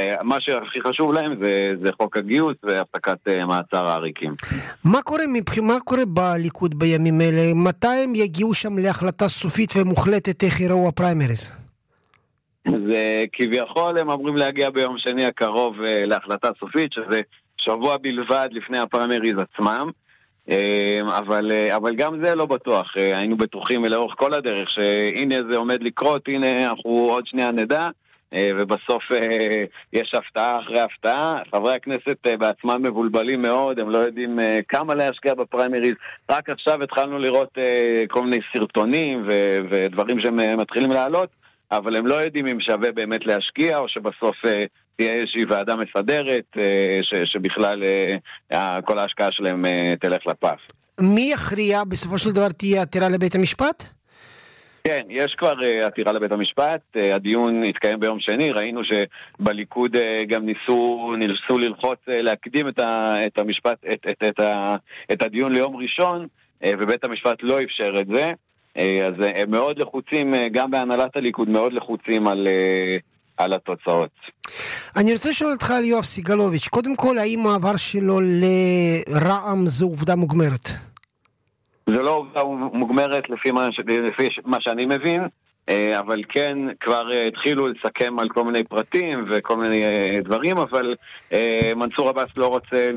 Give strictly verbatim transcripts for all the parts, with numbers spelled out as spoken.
מה שהכי חשוב להם זה, זה חוק הגיוס והפסקת מעצר העריקים. מה קורה, מה קורה בליכוד בימים אלה? מתי הם יגיעו שם להחלטה סופית ומוחלטת איך יראו הפריימריז? זה כביכול הם אמורים להגיע ביום שני הקרוב להחלטה סופית, שזה שבוע בלבד לפני הפריימריז עצמם, אבל, אבל גם זה לא בטוח. היינו בטוחים לאורך כל הדרך שהנה זה עומד לקרות, הנה אנחנו עוד שנייה נדע, ובסוף יש הפתעה אחרי הפתעה. חברי הכנסת בעצמם מבולבלים מאוד, הם לא יודעים כמה להשקיע בפריימריז. רק עכשיו התחלנו לראות כל מיני סרטונים ודברים שהם מתחילים לעלות, אבל הם לא יודעים אם שווה באמת להשקיע, או שבסוף תהיה איזושהי ועדה מסדרת, ש, שבכלל כל ההשקעה שלהם תלך לפח. מי יכריע? בסופו של דבר תהיה עתירה לבית המשפט? כן, יש כבר עתירה לבית המשפט, הדיון התקיים ביום שני, ראינו שבליכוד גם ניסו, ניסו ללחוץ להקדים את, ה, את, המשפט, את, את, את, ה, את הדיון ליום ראשון, ובית המשפט לא אפשר את זה. אז הם מאוד לחוצים, גם בהנהלת הליכוד מאוד לחוצים על, על התוצאות. אני רוצה לשאול אותך על יואב סגלוביץ', קודם כל, האם העבר שלו לרע"מ זו עובדה מוגמרת? זה לא עובדה מוגמרת לפי מה, לפי מה שאני מבין, אבל כן כבר התחילו לסכם על כל מיני פרטים וכל מיני דברים, אבל מנסור עבאס לא רוצה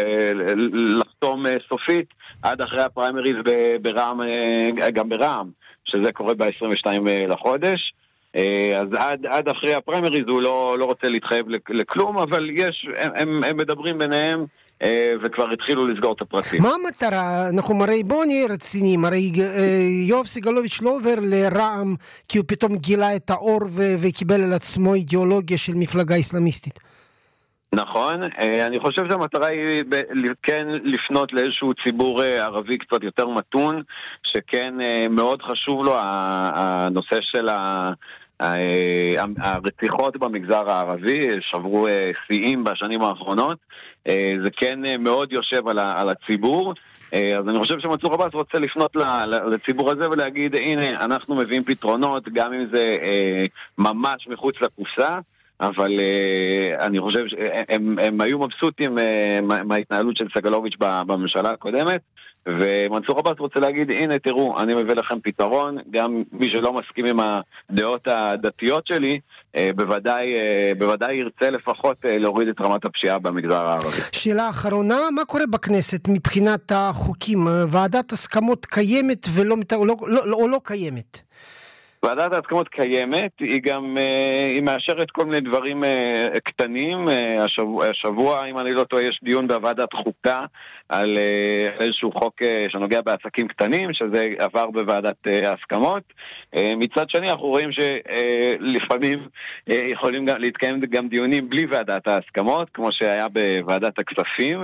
לחתום סופית עד אחרי הפריימריז ברע"מ, גם ברע"מ, שזה קורה ב-עשרים ושניים לחודש. אז עד, עד אחרי הפריימריז הוא לא, לא רוצה להתחייב לכלום, אבל יש, הם, הם מדברים ביניהם וכבר התחילו לסגור את הפרטים. מה המטרה? אנחנו מראה, בואו נהיה רציניים, הרי יואב סגלוביץ' לא עובר לרע"מ כי הוא פתאום גילה את האור ו- וקיבל על עצמו אידיאולוגיה של מפלגה איסלאמיסטית. נכון, אני חושב שהמטרה היא כן לפנות לאיזשהו ציבור ערבי קצת יותר מתון, שכן מאוד חשוב לו הנושא של ה... הרציחות במגזר הערבי, שברו שיאים בשנים האחרונות, זה כן מאוד יושב על הציבור, אז אני חושב שמנסור עבאס רוצה לפנות לציבור הזה ולהגיד, הנה, אנחנו מביאים פתרונות, גם אם זה ממש מחוץ לקופסה, אבל אני חושב שהם הם היו מבסוטים מההתנהלות של סגלוביץ' בממשלה הקודמת, ומנסור עבאס רוצה להגיד, הנה תראו, אני מביא לכם פתרון, גם מי שלא מסכים עם הדעות הדתיות שלי, בוודאי, בוודאי ירצה לפחות להוריד את רמת הפשיעה במגזר הערבי. שאלה אחרונה, מה קורה בכנסת מבחינת החוקים? ועדת הסכמות קיימת ולא, או לא, לא, או לא קיימת? ועדת ההסכמות קיימת, היא גם, היא מאשרת כל מיני דברים קטנים. השבוע, השבוע, אם אני לא טועה, יש דיון בוועדת חוקה על איזשהו חוק שנוגע בעסקים קטנים, שזה עבר בוועדת ההסכמות. מצד שני, אנחנו רואים שלפעמים יכולים גם להתקיים גם דיונים בלי ועדת ההסכמות, כמו שהיה בוועדת הכספים.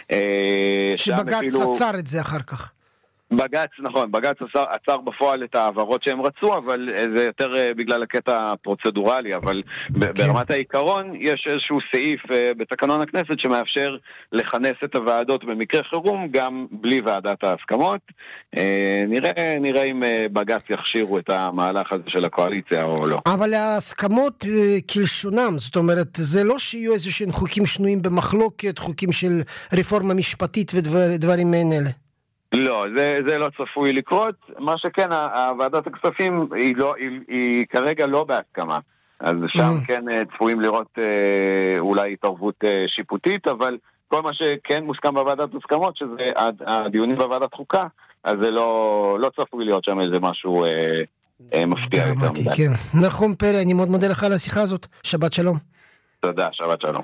שבג"ץ עצר את זה אחר כך. בג"ץ, נכון, בג"ץ עצר, עצר בפועל את העברות שהם רצו, אבל זה יותר בגלל הקטע הפרוצדורלי, אבל כן. ברמת העיקרון יש איזשהו סעיף בתקנון הכנסת שמאפשר לכנס את הוועדות במקרה חירום, גם בלי ועדת ההסכמות. נראה, נראה אם בג"ץ יכשירו את המהלך הזה של הקואליציה או לא. אבל ההסכמות כלשונם, זאת אומרת, זה לא שיהיו איזשהם חוקים שנויים במחלוקת, חוקים של רפורמה משפטית ודברים מעין אלה. לא, זה, זה לא צפוי לקרות. מה שכן, הוועדת הכספים היא, לא, היא, היא כרגע לא בהסכמה. אז שם כן צפויים לראות אולי התערבות שיפוטית, אבל כל מה שכן מוסכם בוועדת הסכמות, שזה הדיונים בוועדת חוקה, אז זה לא, לא צפוי להיות שם איזה משהו מפתיע יותר מדי. כן. נחום פרי, אני מאוד מודה לך על השיחה הזאת. שבת שלום. תודה, שבת שלום.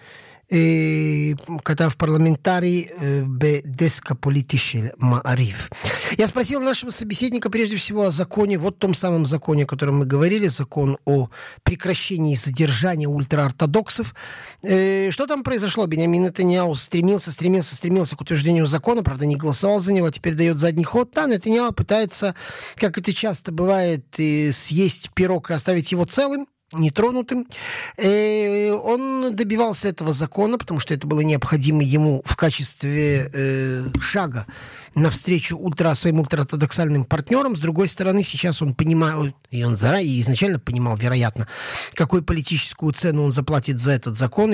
катав парламентарий б-деска политический Маариф. Я спросил нашего собеседника прежде всего о законе, вот том самом законе, о котором мы говорили, закон о прекращении задержания ультраортодоксов. Что там произошло? Беньямин Нетаньяху стремился, стремился, стремился к утверждению закона, правда не голосовал за него, а теперь дает задний ход. Да, Нетаньяху пытается, как это часто бывает, съесть пирог и оставить его целым, нетронутым. Э, он добивался этого закона, потому что это было необходимо ему в качестве э, шага навстречу ультра, своим ультраортодоксальным партнерам. С другой стороны, сейчас он понимает, и он заранее изначально понимал, вероятно, какую политическую цену он заплатит за этот закон,